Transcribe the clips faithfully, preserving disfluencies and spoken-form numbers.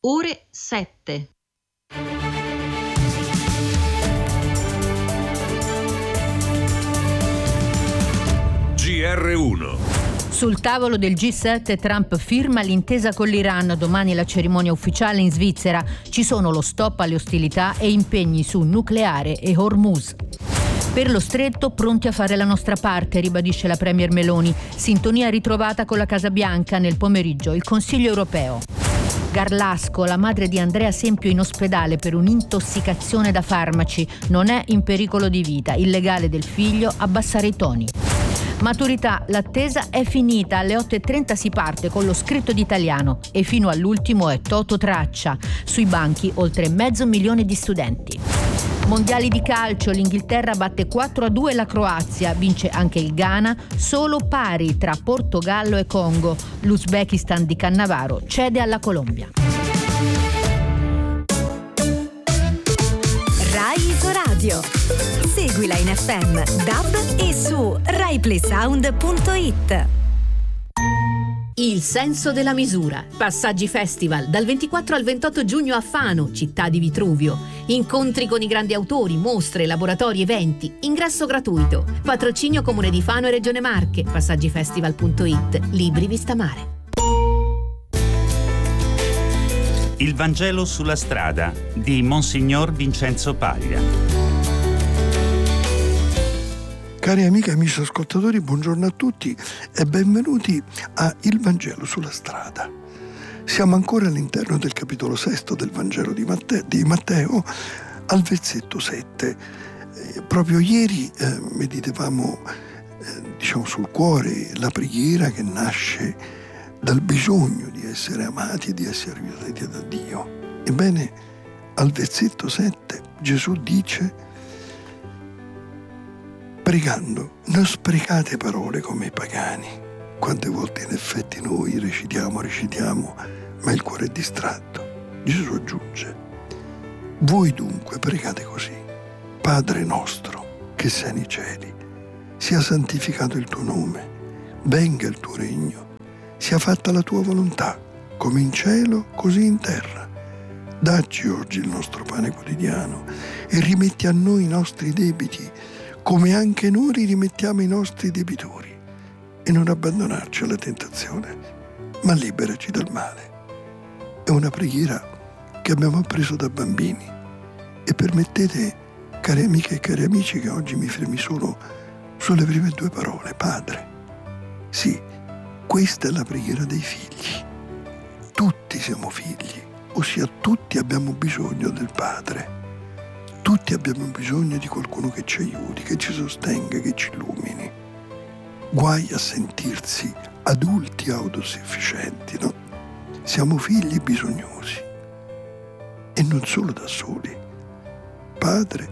ore sette. G R uno. Sul tavolo del G sette Trump firma l'intesa con l'Iran, domani la cerimonia ufficiale in Svizzera. Ci sono lo stop alle ostilità e impegni su nucleare e Hormuz. Per lo stretto pronti a fare la nostra parte, ribadisce la premier Meloni. Sintonia ritrovata con la Casa Bianca nel pomeriggio, il Consiglio europeo. Garlasco, la madre di Andrea Sempio in ospedale per un'intossicazione da farmaci. Non è in pericolo di vita, il legale del figlio abbassare i toni. Maturità, l'attesa è finita, alle otto e trenta si parte con lo scritto d'italiano e fino all'ultimo è Toto Traccia. Sui banchi oltre mezzo milione di studenti. Mondiali di calcio, l'Inghilterra batte quattro a due la Croazia, vince anche il Ghana, solo pari tra Portogallo e Congo. L'Uzbekistan di Cannavaro cede alla Colombia. Rai Isoradio. Seguila in F M, D A B e su rai play sound punto it. Il senso della misura. Passaggi Festival dal ventiquattro al ventotto giugno a Fano, città di Vitruvio. Incontri con i grandi autori, mostre, laboratori, eventi. Ingresso gratuito. Patrocinio Comune di Fano e Regione Marche. passaggi festival punto it. Libri vista mare. Il Vangelo sulla strada di Monsignor Vincenzo Paglia. Cari amiche e amici ascoltatori, buongiorno a tutti e benvenuti a Il Vangelo sulla strada. Siamo ancora all'interno del capitolo sesto del Vangelo di Matteo, di Matteo al versetto sette. Eh, proprio ieri eh, meditavamo eh, diciamo sul cuore la preghiera che nasce dal bisogno di essere amati e di essere aiutati da Dio. Ebbene, al versetto sette Gesù dice: pregando, non sprecate parole come i pagani. Quante volte in effetti noi recitiamo, recitiamo, ma il cuore è distratto. Gesù aggiunge: voi dunque pregate così: Padre nostro che sei nei cieli, sia santificato il tuo nome, venga il tuo regno, sia fatta la tua volontà, come in cielo, così in terra. Dacci oggi il nostro pane quotidiano e rimetti a noi i nostri debiti, come anche noi rimettiamo i nostri debitori, e non abbandonarci alla tentazione, ma liberaci dal male. È una preghiera che abbiamo appreso da bambini e permettete, cari amiche e cari amici, che oggi mi fermi solo sulle prime due parole: Padre. Sì, questa è la preghiera dei figli. Tutti siamo figli, ossia tutti abbiamo bisogno del Padre. Tutti abbiamo bisogno di qualcuno che ci aiuti, che ci sostenga, che ci illumini. Guai a sentirsi adulti autosufficienti, no? Siamo figli bisognosi. E non solo da soli. Padre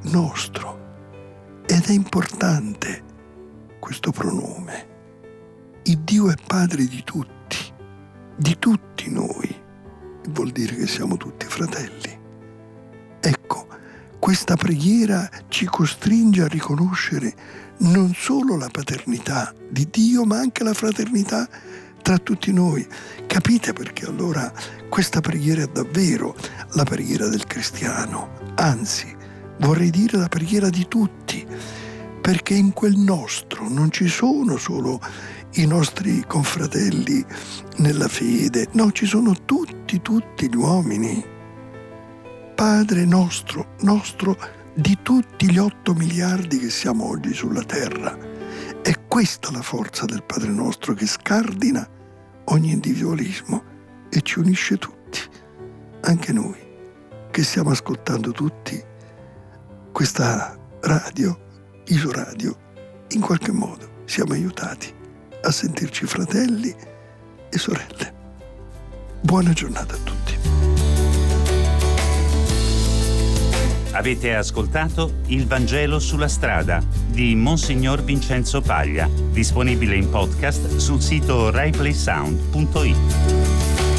nostro. Ed è importante questo pronome. Il Dio è Padre di tutti, di tutti noi. Vuol dire che siamo tutti fratelli. Ecco, questa preghiera ci costringe a riconoscere non solo la paternità di Dio, ma anche la fraternità tra tutti noi. Capite perché allora questa preghiera è davvero la preghiera del cristiano? Anzi, vorrei dire la preghiera di tutti, perché in quel nostro non ci sono solo i nostri confratelli nella fede, no, ci sono tutti, tutti gli uomini. Padre nostro, nostro di tutti gli otto miliardi che siamo oggi sulla terra. È questa la forza del Padre nostro che scardina ogni individualismo e ci unisce tutti. Anche noi, che stiamo ascoltando tutti questa radio, Isoradio, in qualche modo siamo aiutati a sentirci fratelli e sorelle. Buona giornata a tutti. Avete ascoltato Il Vangelo sulla strada di Monsignor Vincenzo Paglia, disponibile in podcast sul sito rai play sound punto it.